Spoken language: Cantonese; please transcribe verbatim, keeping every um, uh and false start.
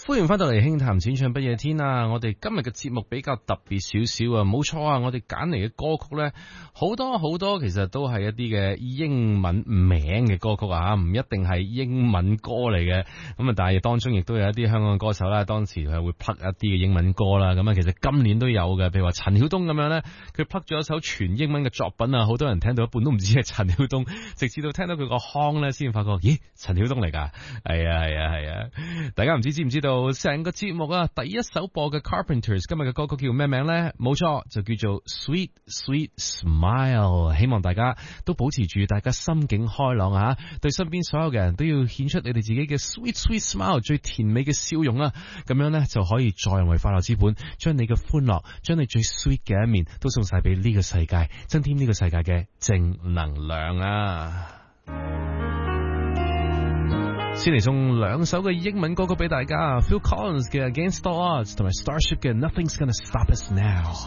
歡迎翻到嚟輕談淺唱不夜天啊！我哋今日嘅節目比較特別少少啊，冇錯啊！我哋揀嚟嘅歌曲呢，好多好多其實都係一啲嘅英文名嘅歌曲啊，唔一定係英文歌嚟嘅。咁啊，但係當中亦都有一啲香港嘅歌手啦，當時係會pluck一啲嘅英文歌啦。咁啊，其實今年都有嘅，譬如話陳曉東咁樣呢，佢pluck咗一首全英文嘅作品啊，好多人聽到一半都唔知係陳曉東，直至到聽到佢個腔呢，先發覺，咦，陳曉東嚟㗎？係啊，係啊，係啊！大家唔知知唔知道？成個節目啊，第一首播嘅 Carpenters 今日嘅歌曲叫咩名呢？冇錯，就叫做 Sweet Sweet Smile。希望大家都保持住大家心境開朗啊，對身邊所有嘅人都要顯出你哋自己嘅 Sweet Sweet Smile 最甜美嘅笑容啊，咁樣呢，就可以助人為快樂之本，將你嘅歡樂，將你最 sweet 嘅一面都送晒俾呢個世界，增添呢個世界嘅正能量啊！先嚟送兩首嘅英文歌曲俾大家 ，Phil Collins 嘅 Against All Odds 同埋 Starship 嘅 Nothing's Gonna Stop Us Now。